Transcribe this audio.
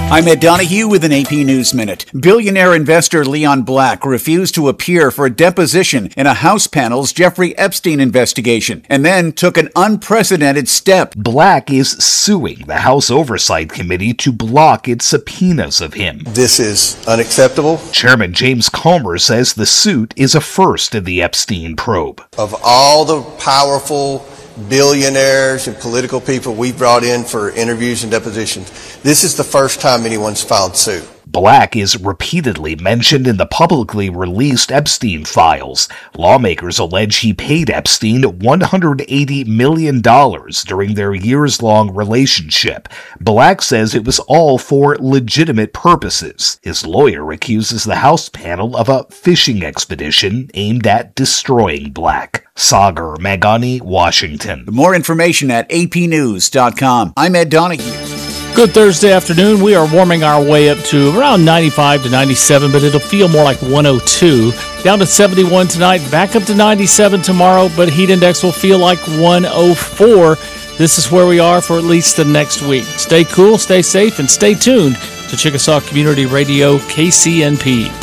I'm Ed Donahue with an AP News Minute. Billionaire investor Leon Black refused to appear for a deposition in a House panel's Jeffrey Epstein investigation, and then took an unprecedented step. Black is suing the House Oversight Committee to block its subpoenas of him. This is unacceptable. Chairman James Comer says the suit is a first in the Epstein probe. Of all the powerful billionaires and political people we've brought in for interviews and depositions, this is the first time anyone's filed suit. Black is repeatedly mentioned in the publicly released Epstein files. Lawmakers allege he paid Epstein $180 million during their years-long relationship. Black says it was all for legitimate purposes. His lawyer accuses the House panel of a fishing expedition aimed at destroying Black. Sagar Magani, Washington. More information at apnews.com. I'm Ed Donahue. Good Thursday afternoon. We are warming our way up to around 95 to 97, but it'll feel more like 102. Down to 71 tonight, back up to 97 tomorrow, but heat index will feel like 104. This is where we are for at least the next week. Stay cool, stay safe, and stay tuned to Chickasaw Community Radio, KCNP.